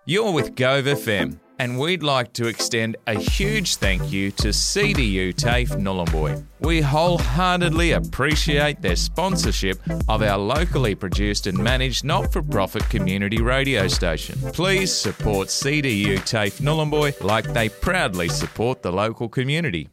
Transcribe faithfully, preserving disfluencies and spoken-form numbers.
You're with Gove F M, and we'd like to extend a huge thank you to C D U TAFE Nhulunbuy. We wholeheartedly appreciate their sponsorship of our locally produced and managed not-for-profit community radio station. Please support C D U TAFE Nhulunbuy like they proudly support the local community.